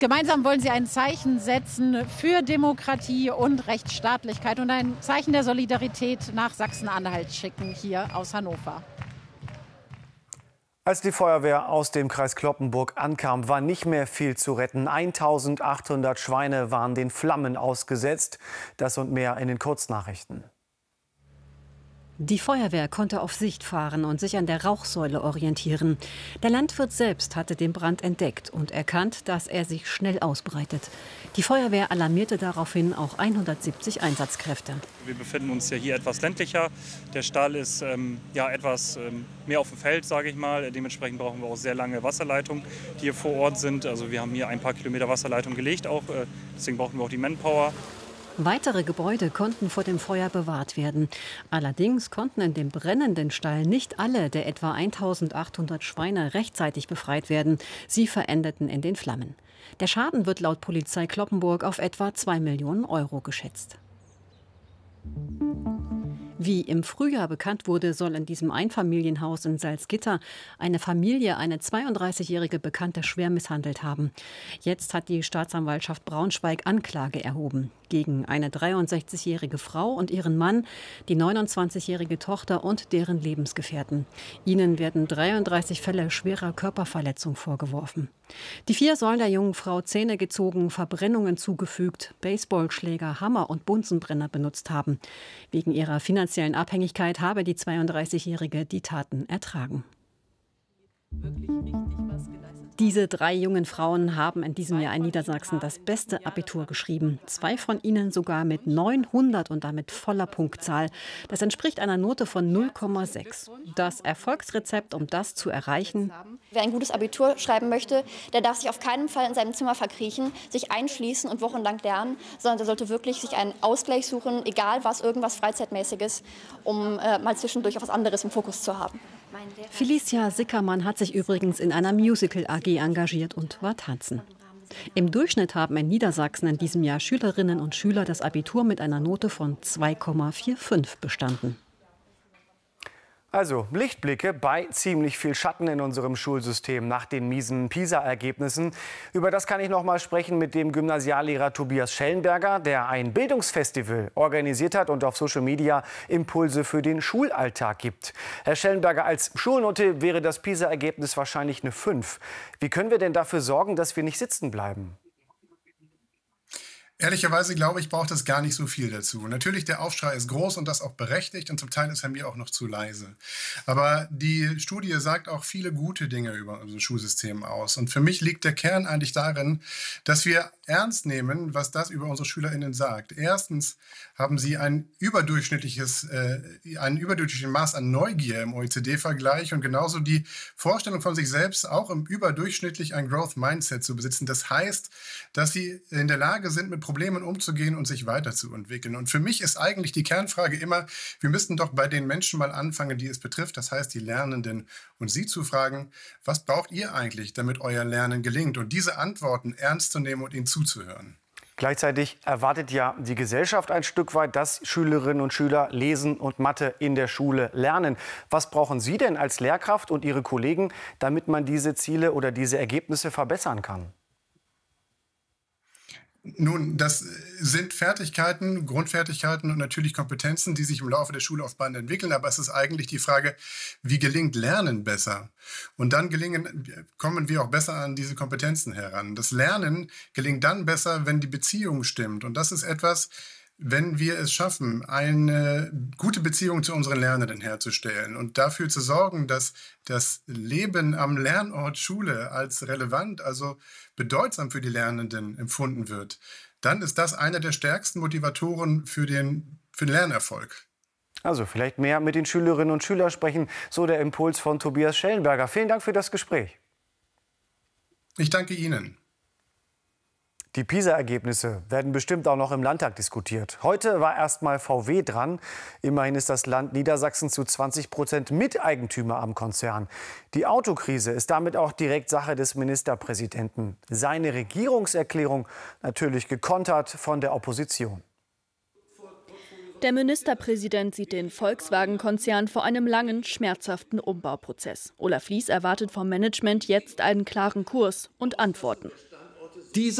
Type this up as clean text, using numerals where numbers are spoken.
Gemeinsam wollen sie ein Zeichen setzen für Demokratie und Rechtsstaatlichkeit und ein Zeichen der Solidarität nach Sachsen-Anhalt schicken, hier aus Hannover. Als die Feuerwehr aus dem Kreis Cloppenburg ankam, war nicht mehr viel zu retten. 1800 Schweine waren den Flammen ausgesetzt. Das und mehr in den Kurznachrichten. Die Feuerwehr konnte auf Sicht fahren und sich an der Rauchsäule orientieren. Der Landwirt selbst hatte den Brand entdeckt und erkannt, dass er sich schnell ausbreitet. Die Feuerwehr alarmierte daraufhin auch 170 Einsatzkräfte. Wir befinden uns ja hier etwas ländlicher. Der Stall ist etwas mehr auf dem Feld, sage ich mal. Dementsprechend brauchen wir auch sehr lange Wasserleitungen, die hier vor Ort sind. Also wir haben hier ein paar Kilometer Wasserleitung gelegt, deswegen brauchen wir auch die Manpower. Weitere Gebäude konnten vor dem Feuer bewahrt werden. Allerdings konnten in dem brennenden Stall nicht alle der etwa 1800 Schweine rechtzeitig befreit werden. Sie verendeten in den Flammen. Der Schaden wird laut Polizei Cloppenburg auf etwa 2 Millionen Euro geschätzt. Wie im Frühjahr bekannt wurde, soll in diesem Einfamilienhaus in Salzgitter eine Familie eine 32-jährige Bekannte schwer misshandelt haben. Jetzt hat die Staatsanwaltschaft Braunschweig Anklage erhoben gegen eine 63-jährige Frau und ihren Mann, die 29-jährige Tochter und deren Lebensgefährten. Ihnen werden 33 Fälle schwerer Körperverletzung vorgeworfen. Die 4 sollen der jungen Frau Zähne gezogen, Verbrennungen zugefügt, Baseballschläger, Hammer und Bunsenbrenner benutzt haben. Wegen ihrer finanziellen Abhängigkeit habe die 32-Jährige die Taten ertragen. Diese 3 jungen Frauen haben in diesem Jahr in Niedersachsen das beste Abitur geschrieben. 2 von ihnen sogar mit 900 und damit voller Punktzahl. Das entspricht einer Note von 0,6. Das Erfolgsrezept, um das zu erreichen: Wer ein gutes Abitur schreiben möchte, der darf sich auf keinen Fall in seinem Zimmer verkriechen, sich einschließen und wochenlang lernen, sondern der sollte wirklich sich einen Ausgleich suchen, egal was, irgendwas Freizeitmäßiges, um mal zwischendurch auch was anderes im Fokus zu haben. Felicia Sickermann hat sich übrigens in einer Musical-AG engagiert und war tanzen. Im Durchschnitt haben in Niedersachsen in diesem Jahr Schülerinnen und Schüler das Abitur mit einer Note von 2,45 bestanden. Also Lichtblicke bei ziemlich viel Schatten in unserem Schulsystem nach den miesen PISA-Ergebnissen. Über das kann ich noch mal sprechen mit dem Gymnasiallehrer Tobias Schellenberger, der ein Bildungsfestival organisiert hat und auf Social Media Impulse für den Schulalltag gibt. Herr Schellenberger, als Schulnote wäre das PISA-Ergebnis wahrscheinlich eine 5. Wie können wir denn dafür sorgen, dass wir nicht sitzen bleiben? Ehrlicherweise glaube ich, braucht es gar nicht so viel dazu. Natürlich, der Aufschrei ist groß und das auch berechtigt und zum Teil ist er mir auch noch zu leise. Aber die Studie sagt auch viele gute Dinge über unser Schulsystem aus. Und für mich liegt der Kern eigentlich darin, dass wir ernst nehmen, was das über unsere SchülerInnen sagt. Erstens haben sie ein überdurchschnittliches Maß an Neugier im OECD-Vergleich und genauso die Vorstellung von sich selbst, auch im überdurchschnittlich ein Growth Mindset zu besitzen. Das heißt, dass sie in der Lage sind, mit Problemen umzugehen und sich weiterzuentwickeln. Und für mich ist eigentlich die Kernfrage immer, wir müssten doch bei den Menschen mal anfangen, die es betrifft, das heißt die Lernenden, und sie zu fragen, was braucht ihr eigentlich, damit euer Lernen gelingt? Und diese Antworten ernst zu nehmen und ihnen zuzuhören. Gleichzeitig erwartet ja die Gesellschaft ein Stück weit, dass Schülerinnen und Schüler Lesen und Mathe in der Schule lernen. Was brauchen Sie denn als Lehrkraft und Ihre Kollegen, damit man diese Ziele oder diese Ergebnisse verbessern kann? Nun, das sind Fertigkeiten, Grundfertigkeiten und natürlich Kompetenzen, die sich im Laufe der Schullaufbahn entwickeln. Aber es ist eigentlich die Frage, wie gelingt Lernen besser? Und dann kommen wir auch besser an diese Kompetenzen heran. Das Lernen gelingt dann besser, wenn die Beziehung stimmt. Und das ist etwas, wenn wir es schaffen, eine gute Beziehung zu unseren Lernenden herzustellen und dafür zu sorgen, dass das Leben am Lernort Schule als relevant, also bedeutsam für die Lernenden empfunden wird, dann ist das einer der stärksten Motivatoren für den Lernerfolg. Also vielleicht mehr mit den Schülerinnen und Schülern sprechen, so der Impuls von Tobias Schellenberger. Vielen Dank für das Gespräch. Ich danke Ihnen. Die PISA-Ergebnisse werden bestimmt auch noch im Landtag diskutiert. Heute war erst mal VW dran. Immerhin ist das Land Niedersachsen zu 20% Miteigentümer am Konzern. Die Autokrise ist damit auch direkt Sache des Ministerpräsidenten. Seine Regierungserklärung natürlich gekontert von der Opposition. Der Ministerpräsident sieht den Volkswagen-Konzern vor einem langen, schmerzhaften Umbauprozess. Olaf Lies erwartet vom Management jetzt einen klaren Kurs und Antworten. Diese